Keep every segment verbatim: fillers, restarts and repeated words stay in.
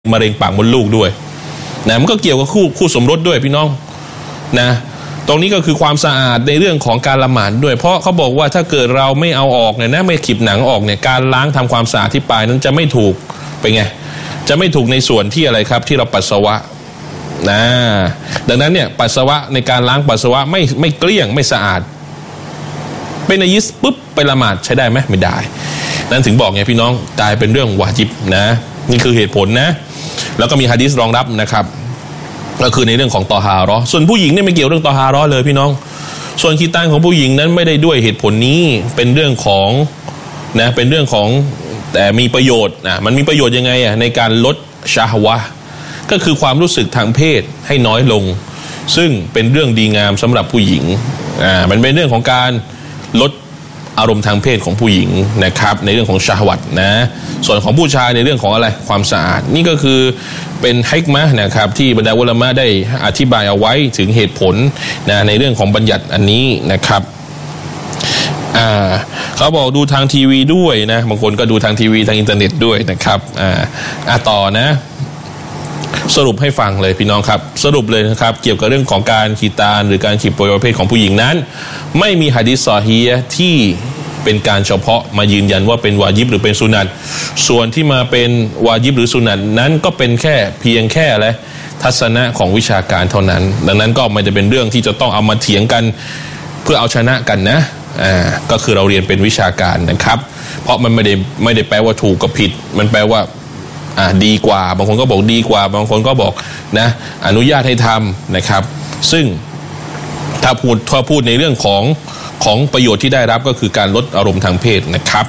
มะเร็งปากมดลูกด้วยนะมันก็เกี่ยวกับคู่คู่สมรสด้วยพี่น้องนะตรงนี้ก็คือความสะอาดในเรื่องของการละหมาดด้วยเพราะเขาบอกว่าถ้าเกิดเราไม่เอาออกเนี่ยนะไม่ขีบหนังออกเนี่ยการล้างทำความสะอาดที่ปลายนั้นจะไม่ถูกไปไงจะไม่ถูกในส่วนที่อะไรครับที่เราปัสสาวะนะดังนั้นเนี่ยปัสสาวะในการล้างปัสสาวะไม่ไม่เกลี้ยงไม่สะอาดเป็นนายิสปุ๊บไปละหมาดใช้ได้ไหมไม่ได้นั้นถึงบอกไงพี่น้องกลายเป็นเรื่องวาญิบนะนี่คือเหตุผลนะแล้วก็มีหะดีษรองรับนะครับก็คือในเรื่องของตอฮาเราะห์ส่วนผู้หญิงเนี่ยไม่เกี่ยวเรื่องตอฮาเราะห์เลยพี่น้องส่วนคีตานของผู้หญิงนั้นไม่ได้ด้วยเหตุผลนี้เป็นเรื่องของนะเป็นเรื่องของแต่มีประโยชน์นะมันมีประโยชน์ยังไงอ่ะในการลดชะฮวะห์ก็คือความรู้สึกทางเพศให้น้อยลงซึ่งเป็นเรื่องดีงามสำหรับผู้หญิงอ่ามันเป็นเรื่องของการลดอารมณ์ทางเพศของผู้หญิงนะครับในเรื่องของชะฮวัตนะส่วนของผู้ชายในเรื่องของอะไรความสะอาดนี่ก็คือเป็นฮิกมะห์นะครับที่บรรดาอุลามะได้อธิบายเอาไว้ถึงเหตุผลนะในเรื่องของบัญญัติอันนี้นะครับอ่าเขาบอกดูทางทีวีด้วยนะบางคนก็ดูทางทีวีทางอินเทอร์เน็ตด้วยนะครับอ่าอ่าต่อนะสรุปให้ฟังเลยพี่น้องครับสรุปเลยนะครับเกี่ยวกับเรื่องของการขีตานหรือการขีบอวัยวะเพศของผู้หญิงนั้นไม่มีหะดีษซอฮีฮ์ที่เป็นการเฉพาะมายืนยันว่าเป็นวาญิบหรือเป็นสุนัตส่วนที่มาเป็นวาญิบหรือสุนัตนั้นก็เป็นแค่เพียงแค่อะไรทัศนะของวิชาการเท่านั้นดังนั้นก็ไม่ได้เป็นเรื่องที่จะต้องเอามาเถียงกันเพื่อเอาชนะกันนะอ่าก็คือเราเรียนเป็นวิชาการนะครับเพราะมันไม่ได้ไม่ได้แปลว่าถูกกับผิดมันแปลว่าอ่าดีกว่าบางคนก็บอกดีกว่าบางคนก็บอกนะอนุญาตให้ทำนะครับซึ่งถ้าพูดถ้าพูดในเรื่องของของประโยชน์ที่ได้รับก็คือการลดอารมณ์ทางเพศนะครับ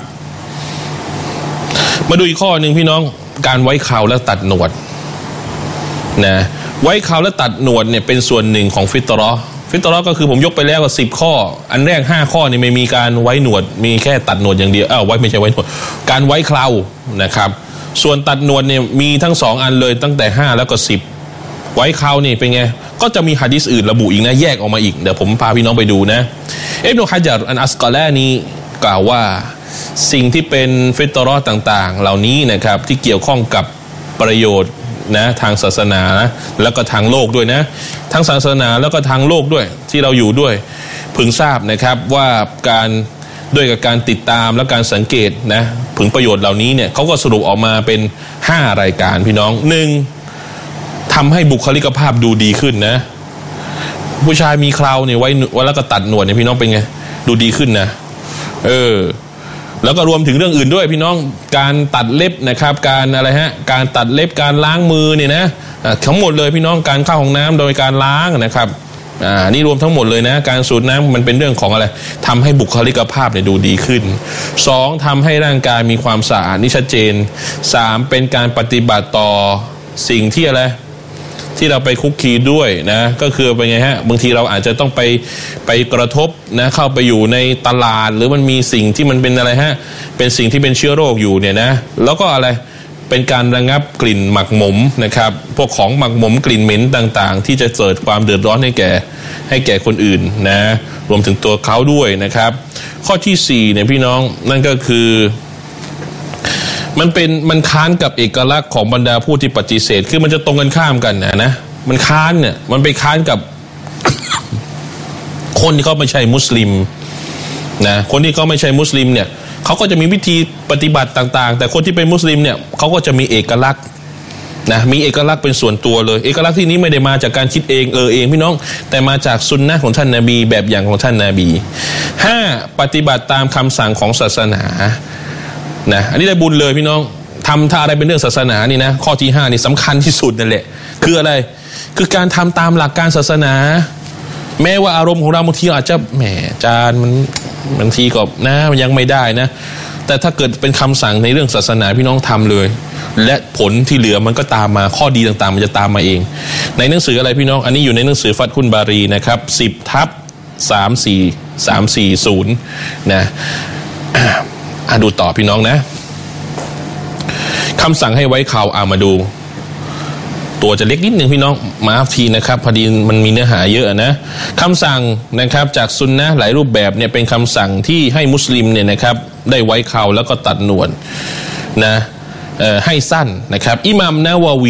มาดูอีกข้อหนึ่งพี่น้องการไว้เคราและตัดหนวดนะไว้เคราและตัดหนวดเนี่ยเป็นส่วนหนึ่งของฟิตเราะห์ฟิตเราะห์ก็คือผมยกไปแล้วก็สิบข้ออันแรกห้าข้อนี่ไม่มีการไว้หนวดมีแค่ตัดหนวดอย่างเดียวเอ้าไว้ไม่ใช่ไว้หนวดการไว้เครานะครับส่วนตัดหนวดเนี่ยมีทั้งสองอันเลยตั้งแต่ห้าแล้วก็สิบไว้เครานี่เป็นไงก็จะมีหะดีษอื่นระบุอีกนะแยกออกมาอีกเดี๋ยวผมพาพี่น้องไปดูนะอิบนุฮะญัรอันอัสกอลานีกล่าวว่าสิ่งที่เป็นฟิตเราะห์ต่างๆเหล่านี้นะครับที่เกี่ยวข้องกับประโยชน์นะทางศาสนาแล้วก็ทางโลกด้วยนะทั้งศาสนาแล้วก็ทางโลกด้วยที่เราอยู่ด้วยพึงทราบนะครับว่าการด้วยกับการติดตามและการสังเกตนะผลประโยชน์เหล่านี้เนี่ยเขาก็สรุปออกมาเป็นห้ารายการพี่น้องหนึ่งทำให้บุคลิกภาพดูดีขึ้นนะผู้ชายมีเคราเนี่ยไว้แล้วก็ตัดหนวดเนี่ยพี่น้องเป็นไงดูดีขึ้นนะเออแล้วก็รวมถึงเรื่องอื่นด้วยพี่น้องการตัดเล็บนะครับการอะไรฮะการตัดเล็บการล้างมือเนี่ยนะทั้งหมดเลยพี่น้องการเข้าห้องน้ำโดยการล้างนะครับอ่านี่รวมทั้งหมดเลยนะการสูดน้ำมันเป็นเรื่องของอะไรทำให้บุคลิกภาพเนี่ยดูดีขึ้นสองทำให้ร่างกายมีความสะอาดนี่ชัดเจนสามเป็นการปฏิบัติต่อสิ่งที่อะไรที่เราไปคุกคีด้วยนะก็คือเป็นไงฮะบางทีเราอาจจะต้องไปไปกระทบนะเข้าไปอยู่ในตลาดหรือมันมีสิ่งที่มันเป็นอะไรฮะเป็นสิ่งที่เป็นเชื้อโรคอยู่เนี่ยนะแล้วก็อะไรเป็นการระงับกลิ่นหมักหมมนะครับพวกของหมักหมมกลิ่นเหม็นต่างๆที่จะเกิดความเดือดร้อนให้แก่ให้แก่คนอื่นนะรวมถึงตัวเขาด้วยนะครับข้อที่สี่เนี่ยพี่น้องนั่นก็คือมันเป็นมันค้านกับเอกลักษณ์ของบรรดาผู้ที่ปฏิเสธคือมันจะตรงกันข้ามกันนะนะมันค้านเนี่ยมันไปค้านกับ คนที่เขาไม่ใช่มุสลิมนะคนที่เขาไม่ใช่มุสลิมเนี่ยเขาก็จะมีวิธีปฏิบัติต่างๆแต่คนที่เป็นมุสลิมเนี่ยเขาก็จะมีเอกลักษณ์นะมีเอกลักษณ์เป็นส่วนตัวเลยเอกลักษณ์ที่นี้ไม่ได้มาจากการคิดเองเออเองพี่น้องแต่มาจากสุนนะของท่านนบีแบบอย่างของท่านนบีห้าปฏิบัติตามคำสั่งของศาสนานะอันนี้ได้บุญเลยพี่น้องทำถ้าอะไรเป็นเรื่องศาสนานี่นะข้อที่ห้านี่สำคัญที่สุดนั่นแหละคืออะไรคือการทำตามหลักการศาสนาแม้ว่าอารมณ์ของเราบางทีอาจจะแหมจานมันบางทีก็นะมันยังไม่ได้นะแต่ถ้าเกิดเป็นคำสั่งในเรื่องศาสนาพี่น้องทำเลยและผลที่เหลือมันก็ตามมาข้อดีต่างๆมันจะตามมาเองในหนังสืออะไรพี่น้องอันนี้อยู่ในหนังสือฟัตฮุลบารีนะครับสิบทับสามสี่สามสี่ศูนย์นะอ่ะดูต่อพี่น้องนะคำสั่งให้ไว้เคราเอามาดูตัวจะเล็กนิดหนึ่งพี่น้องมาทีนะครับพอดีมันมีเนื้อหาเยอะนะคำสั่งนะครับจากซุนนะห์หลายรูปแบบเนี่ยเป็นคำสั่งที่ให้มุสลิมเนี่ยนะครับได้ไว้เคราแล้วก็ตัดหนวดนะให้สั้นนะครับอิหม่ามนะวะวี